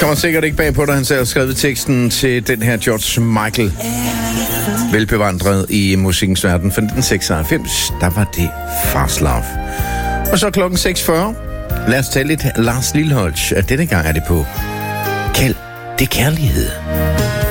kommer sikkert ikke bag på dig, han selv har skrevet teksten til den her George Michael. Velbevandret i musikkens verden. For 1996, der var det Fast Love. Og så klokken 6.40. Lad os tale lidt Lars Lilholt. Denne gang er det på Kald det kærlighed.